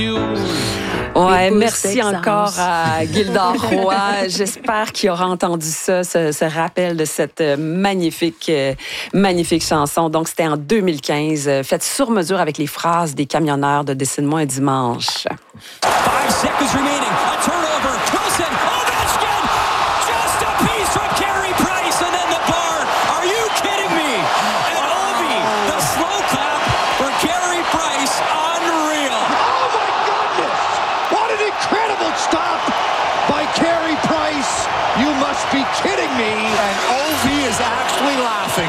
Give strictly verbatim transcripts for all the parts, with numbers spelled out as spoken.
Ouais, merci encore à Gildor Roy. J'espère qu'il aura entendu ça, ce, ce rappel de cette magnifique, euh, magnifique chanson. Donc, c'était en deux mille quinze, euh, faite sur mesure avec les phrases des camionneurs de Dessine-moi un dimanche. Five seconds remaining. A turnover. Wilson. Ovechkin. Just a piece from Carey Price and then the bar. Are you kidding me? And Ovi, the slow clap for Carey Price. Unreal. Oh my goodness! What an incredible stop by Carey Price. You must be kidding me. And Ovi is actually laughing.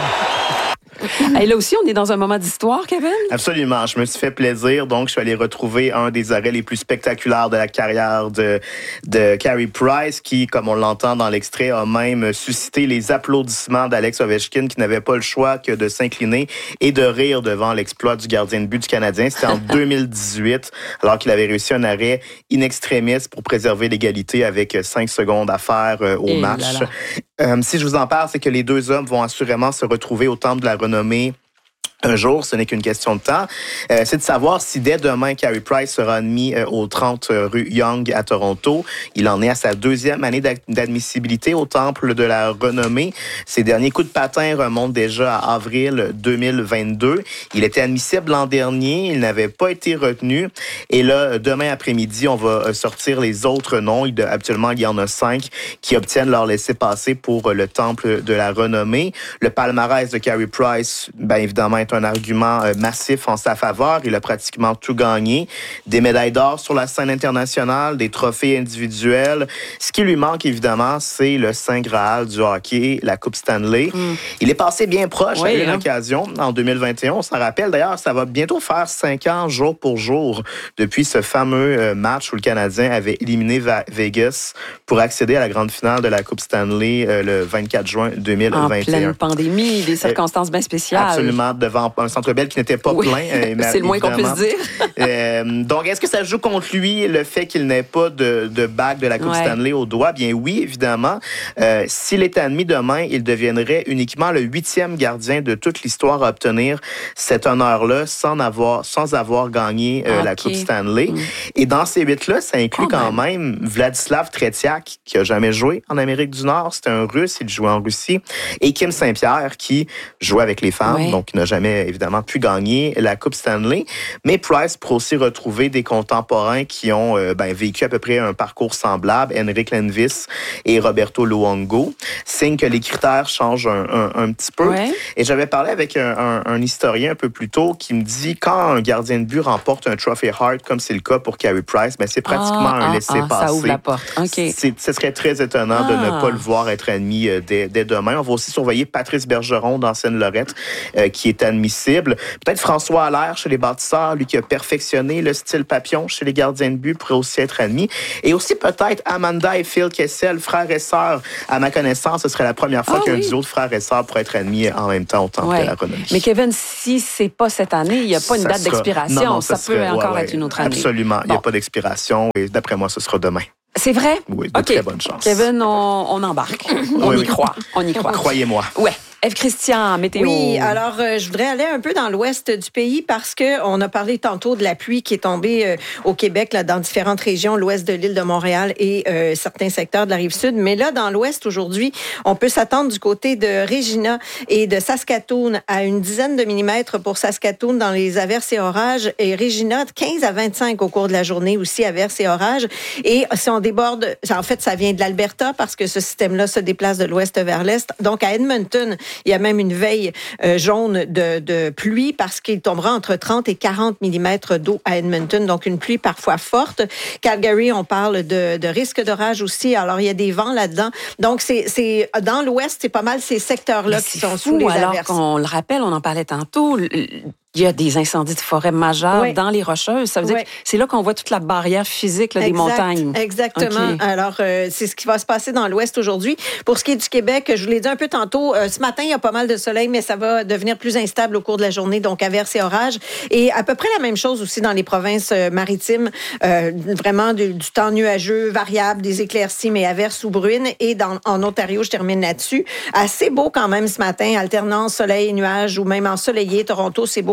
Et là aussi, on est dans un moment d'histoire, Kevin? Absolument. Je me suis fait plaisir. Donc, je suis allé retrouver un des arrêts les plus spectaculaires de la carrière de, de Carey Price, qui, comme on l'entend dans l'extrait, a même suscité les applaudissements d'Alex Ovechkin, qui n'avait pas le choix que de s'incliner et de rire devant l'exploit du gardien de but du Canadien. C'était en deux mille dix-huit, alors qu'il avait réussi un arrêt in extremis pour préserver l'égalité avec cinq secondes à faire euh, au Et match. là là. Euh, si je vous en parle, c'est que les deux hommes vont assurément se retrouver au Temple de la Renommée un jour, ce n'est qu'une question de temps. Euh, c'est de savoir si dès demain, Carey Price sera admis euh, au trente rue Yonge à Toronto. Il en est à sa deuxième année d'admissibilité au Temple de la Renommée. Ses derniers coups de patin remontent déjà à avril deux mille vingt-deux. Il était admissible l'an dernier, il n'avait pas été retenu. Et là, demain après-midi, on va sortir les autres noms. Il, habituellement, il y en a cinq qui obtiennent leur laissez-passer pour le Temple de la Renommée. Le palmarès de Carey Price, bien évidemment, est un argument massif en sa faveur. Il a pratiquement tout gagné. Des médailles d'or sur la scène internationale, des trophées individuels. Ce qui lui manque, évidemment, c'est le Saint Graal du hockey, la Coupe Stanley. Mm. Il est passé bien proche oui, à une hein? occasion en deux mille vingt et un. On s'en rappelle d'ailleurs, ça va bientôt faire cinq ans, jour pour jour, depuis ce fameux match où le Canadien avait éliminé Vegas pour accéder à la grande finale de la Coupe Stanley le vingt-quatre juin deux mille vingt et un. En pleine pandémie, des circonstances bien spéciales. Absolument, devant un Centre Bell qui n'était pas oui. plein. Euh, c'est le moins qu'on puisse dire. euh, donc, est-ce que ça joue contre lui, le fait qu'il n'ait pas de, de bague de la Coupe ouais. Stanley au doigt? Bien oui, évidemment. Euh, s'il est admis demain, il deviendrait uniquement le huitième gardien de toute l'histoire à obtenir cet honneur-là sans avoir, sans avoir gagné euh, okay. la Coupe Stanley. Mm. Et dans ces huit-là, ça inclut oh, quand même, même Vladislav Tretiak, qui n'a jamais joué en Amérique du Nord. C'était un Russe, il jouait en Russie. Et Kim Saint-Pierre, qui jouait avec les femmes, ouais. donc il n'a jamais évidemment pu gagner la Coupe Stanley, mais Price pourrait aussi retrouver des contemporains qui ont euh, ben, vécu à peu près un parcours semblable, Henrik Lundqvist et Roberto Luongo. Signe que les critères changent un, un, un petit peu. Ouais. Et j'avais parlé avec un, un, un historien un peu plus tôt qui me dit quand un gardien de but remporte un Trophy Hart, comme c'est le cas pour Carey Price, ben, c'est pratiquement ah, un ah, laissez-passer. Ah, ça ouvre la porte. Okay. C'est, ce serait très étonnant ah. de ne pas le voir être admis euh, dès, dès demain. On va aussi surveiller Patrice Bergeron d'ancienne Lorette, euh, qui est admissible. Peut-être François Allaire chez les bâtisseurs, lui qui a perfectionné le style papillon chez les gardiens de but, pourrait aussi être admis. Et aussi peut-être Amanda et Phil Kessel, frères et sœurs. À ma connaissance, ce serait la première fois oh, qu'un oui. duo de frères et sœurs pourrait être admis en même temps au Temple ouais. de la Renommée. Mais Kevin, si c'est pas cette année, il n'y a pas une ça date sera... d'expiration. Non, non, ça, ça peut serait... encore ouais, être ouais. une autre année. Absolument. Il n'y bon. a pas d'expiration. Et d'après moi, ce sera demain. C'est vrai? Oui, de okay. très bonne chance. Kevin, on, on embarque. on oui, y oui. croit. On y croit. Croyez-moi. Ouais. Ève Christian, météo. Oui, alors euh, je voudrais aller un peu dans l'ouest du pays parce que on a parlé tantôt de la pluie qui est tombée euh, au Québec, là, dans différentes régions, l'ouest de l'île de Montréal et euh, certains secteurs de la Rive-Sud. Mais là, dans l'ouest, aujourd'hui, on peut s'attendre du côté de Regina et de Saskatoon à une dizaine de millimètres pour Saskatoon dans les averses et orages. Et Regina, quinze à vingt-cinq au cours de la journée aussi, averses et orages. Et si on déborde, en fait, ça vient de l'Alberta parce que ce système-là se déplace de l'ouest vers l'est. Donc, à Edmonton, il y a même une veille euh, jaune de, de pluie parce qu'il tombera entre trente et quarante millimètres d'eau à Edmonton, donc une pluie parfois forte. Calgary, on parle de, de risque d'orage aussi, alors il y a des vents là-dedans. Donc, c'est, c'est dans l'ouest, c'est pas mal ces secteurs-là qui sont fou, sous les alors averses. On le rappelle, on en parlait tantôt, il y a des incendies de forêt majeurs oui. dans les Rocheuses. Ça veut dire oui. que c'est là qu'on voit toute la barrière physique là, des exact, montagnes. Exactement. Okay. Alors, euh, c'est ce qui va se passer dans l'Ouest aujourd'hui. Pour ce qui est du Québec, je vous l'ai dit un peu tantôt, euh, ce matin, il y a pas mal de soleil, mais ça va devenir plus instable au cours de la journée, donc averses et orages. Et à peu près la même chose aussi dans les provinces euh, maritimes. Euh, vraiment du, du temps nuageux, variable, des éclaircies, mais averses ou bruines. Et dans, en Ontario, je termine là-dessus. Assez beau quand même ce matin, alternance soleil, nuages ou même ensoleillé. Toronto, c'est beau.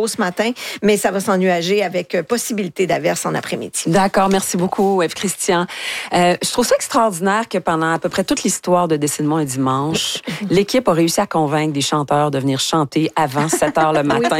ce matin, mais ça va s'ennuager avec euh, possibilité d'averse en après-midi. D'accord, merci beaucoup, Eve Christian. Euh, je trouve ça extraordinaire que pendant à peu près toute l'histoire de Décide-moi un dimanche, l'équipe a réussi à convaincre des chanteurs de venir chanter avant sept heures le matin.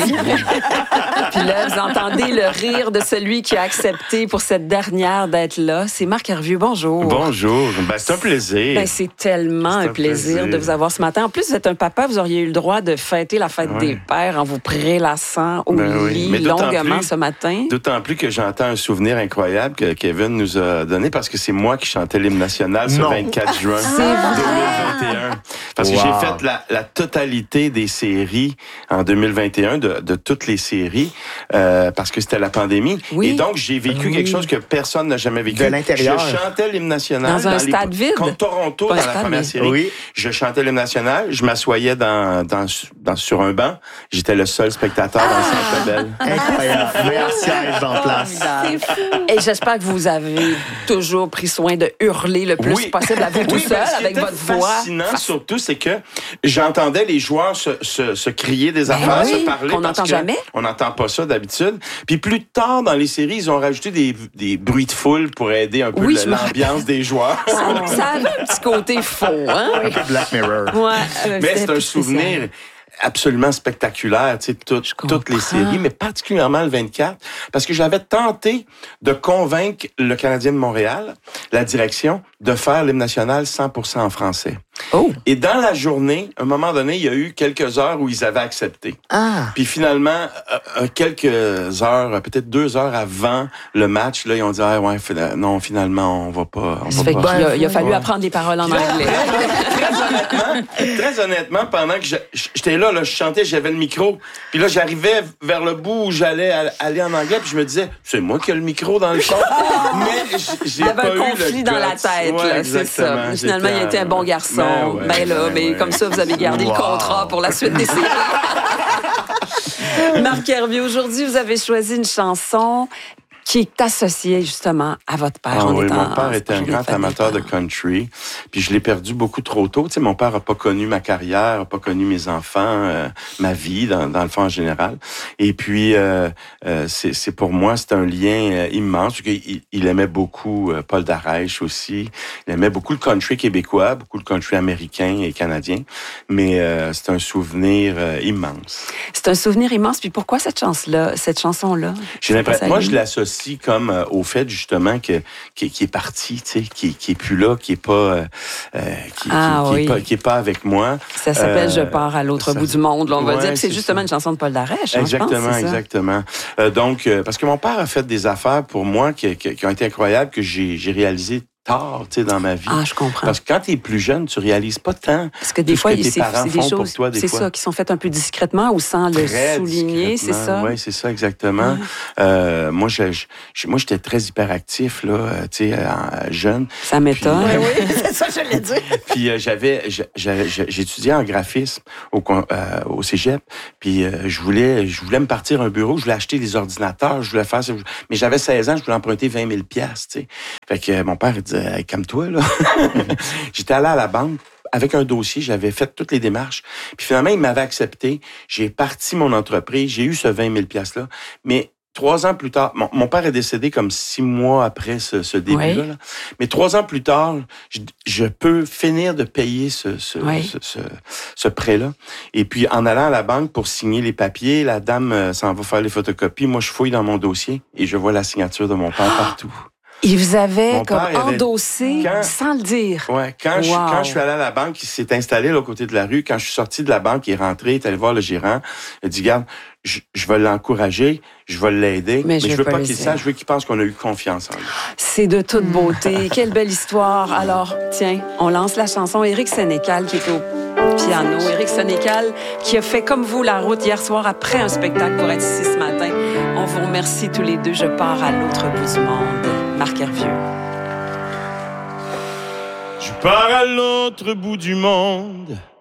Puis là, vous entendez le rire de celui qui a accepté pour cette dernière d'être là. C'est Marc Hervieux. Bonjour. Bonjour. Ben, c'est un plaisir. Ben, c'est tellement C'est un, un plaisir, plaisir de vous avoir ce matin. En plus, vous êtes un papa, vous auriez eu le droit de fêter la fête Ouais. des pères en vous prélassant au Ben oui. lit Mais d'autant longuement plus- ce matin. D'autant plus que j'entends un souvenir incroyable que Kevin nous a donné parce que c'est moi qui chantais l'hymne national ce Non. vingt-quatre juin C'est deux mille vingt et un. Parce que Wow. j'ai fait la, la totalité des séries en deux mille vingt et un, de, de toutes les séries, euh, parce que c'était la pandémie. Oui. Et donc, j'ai vécu Oui. quelque chose que personne n'a jamais vécu. De l'intérieur. Je chantais l'hymne national. Dans un les- stade vide. Contre Toronto, Pas un dans la stade, première mais- série. Oui. Je chantais l'hymne national. Je m'assoyais dans, dans, dans, sur un banc. J'étais le seul spectateur dans le Centre Bell. Incroyable. Meilleur siège en place. Formidable. Et j'espère que vous avez toujours pris soin de hurler le plus Oui. possible à vous tout Oui, seul ben, ce qui avec était votre voix. fascinant, surtout, c'est que j'entendais les joueurs se, se, se crier des affaires, oui, se parler. qu'on parce n'entend que jamais. On n'entend pas ça d'habitude. Puis plus tard dans les séries, ils ont rajouté des, des bruits de foule pour aider un peu Oui, le- je me l'ambiance des joueurs. Ça, ça avait un petit côté faux, hein? Un peu Black Mirror. Ouais, euh, Mais c'était c'est un plus souvenir spécial. absolument spectaculaire, tu sais, tout- toutes les comprends. séries, mais particulièrement le vingt-quatre, parce que j'avais tenté de convaincre le Canadien de Montréal, la direction, de faire l'hymne national cent pour cent en français. Oh! Et dans la journée, à un moment donné, il y a eu quelques heures où ils avaient accepté. Ah. Puis finalement, euh, euh, quelques heures, euh, peut-être deux heures avant le match, là, ils ont dit ah ouais, fina- non, finalement, on va pas. On Ça va fait pas. qu'il a, il a fallu Ouais. apprendre des paroles en Puis là, anglais. très honnêtement, très honnêtement, pendant que je- j'étais là, là, je chantais, j'avais le micro. Puis là, j'arrivais vers le bout où j'allais al- aller en anglais, puis je me disais, c'est moi qui ai le micro dans le fond. Mais j- j'ai Il y avait pas un eu le conflit dans la guts. tête, Ouais, là, c'est ça. exactement. Finalement, il a été un bon garçon. Ben ouais, ben là, ben mais ouais. comme ça, vous avez gardé Wow. le contrat pour la suite des séries. Marc Hervieux, aujourd'hui, vous avez choisi une chanson qui est associée justement à votre père. Ah On oui, est mon en- père était un journée grand de fête des amateur de pères. country, puis je l'ai perdu beaucoup trop tôt. Tu sais, mon père a pas connu ma carrière, a pas connu mes enfants, euh, ma vie dans, dans le fond en général. Et puis, euh, euh, c'est, c'est pour moi, c'est un lien euh, immense. Il, il aimait beaucoup euh, Paul Darèche aussi. Il aimait beaucoup le country québécois, beaucoup le country américain et canadien. Mais euh, c'est un souvenir euh, immense. C'est un souvenir immense. Puis pourquoi cette chance-là, cette chanson-là? J'ai l'impression, Ça moi, lui- je l'associe comme euh, au fait justement que qui, qui est parti, tu sais, qui qui est plus là, qui est pas, euh, euh, qui, Ah qui, qui oui. est pas, qui est pas avec moi. Ça s'appelle Euh, Je pars à l'autre ça- bout du monde, là, on va Ouais, dire. Puis c'est c'est justement ça. une chanson de Paul Darèche, hein, Exactement, je pense, c'est ça? exactement. Euh, donc, euh, parce que mon père a fait des affaires pour moi qui, qui, qui ont été incroyables que j'ai j'ai réalisées tard, tu sais, dans ma vie. Ah, je comprends. Parce que quand t'es plus jeune, tu réalises pas tant. Parce que des tout ce fois, que tes c'est parents c'est des font pour choses, toi, des c'est fois. ça, qui sont faites un peu discrètement ou sans le Très souligner, c'est ça? Oui, c'est ça, exactement. Ouais. Euh, moi, je, je- moi, j'étais très hyperactif, là, euh, tu sais, euh, jeune. Ça m'étonne. Puis, Oui, oui, c'est ça que je l'ai dit. Puis euh, j'avais, j'avais- j'étudiais en graphisme au, con- euh, au cégep. Puis euh, je voulais, je voulais me partir un bureau. Je voulais acheter des ordinateurs. Je voulais faire ça. Mais j'avais seize ans. Je voulais emprunter vingt mille piastres. Tu sais. Fait que euh, mon père il disait, hey, calme-toi là. J'étais allé à la banque. Avec un dossier, j'avais fait toutes les démarches. Puis finalement, il m'avait accepté. J'ai parti mon entreprise. J'ai eu ce vingt mille piastres-là. Mais trois ans plus tard, mon, mon père est décédé comme six mois après ce, ce début-là. Oui. là. Mais trois ans plus tard, je, je peux finir de payer ce, ce, Oui. ce, ce, ce prêt-là. Et puis, en allant à la banque pour signer les papiers, la dame euh, s'en va faire les photocopies. Moi, je fouille dans mon dossier et je vois la signature de mon père partout. Il vous avait Mon comme père, il avait- endossé Quand- sans le dire. Ouais, quand, je, Wow. quand je suis allé à la banque, il s'est installé là, au côté de la rue. Quand je suis sorti de la banque, il est rentré, il est allé voir le gérant. Il a dit, regarde, je, je vais l'encourager, je vais l'aider, Mais mais, je je veux veux pas pas le qu'il dire. sache, je veux qu'il pense qu'on a eu confiance en lui. C'est de toute beauté. Quelle belle histoire. Alors, tiens, on lance la chanson. Éric Sénécal qui est au piano. Éric Sénécal qui a fait comme vous la route hier soir après un spectacle pour être ici ce matin. On vous remercie tous les deux. Je pars à l'autre bout du monde. Marc Hervieux. Je pars à l'autre bout du monde.